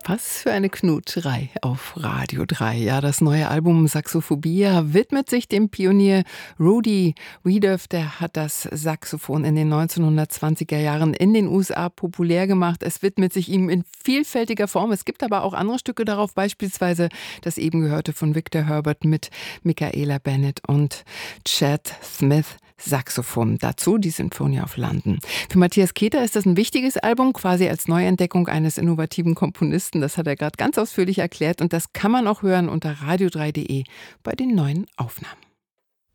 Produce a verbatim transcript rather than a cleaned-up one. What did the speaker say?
Was für eine Knutscherei auf Radio drei. Ja, das neue Album Saxophobia widmet sich dem Pionier Rudy Wiedoeft. Der hat das Saxophon in den neunzehnhundertzwanziger Jahren in den U S A populär gemacht. Es widmet sich ihm in vielfältiger Form. Es gibt aber auch andere Stücke darauf, beispielsweise das eben gehörte von Victor Herbert mit Michaela Bennett und Chad Smith. Saxophon. Dazu die Sinfonie auf London. Für Matthias Keter ist das ein wichtiges Album, quasi als Neuentdeckung eines innovativen Komponisten. Das hat er gerade ganz ausführlich erklärt und das kann man auch hören unter radio drei punkt de bei den neuen Aufnahmen.